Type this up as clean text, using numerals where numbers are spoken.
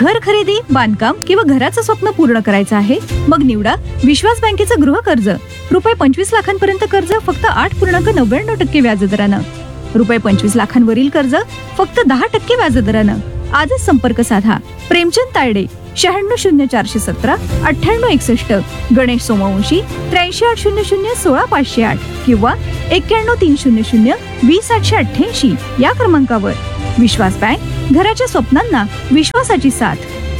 घर खरेदी, बांधकाम किंवा घराचं स्वप्न पूर्ण करायचं आहे? मग निवडा विश्वास बँकेचं गृह कर्ज. रुपये 25 लाखांपर्यंत कर्ज फक्त 8.99% व्याजदरानं. रुपये 25 लाखांवरील कर्ज फक्त 10% व्याजदरानं. आजच संपर्क साधा. प्रेमचंद तायडे, 960417 9861, गणेश सोमवंशी, 838001 16508 किंवा 91300 20888 या क्रमांकावर. विश्वास बँक, घराच्या स्वप्नांना विश्वासाची साथ.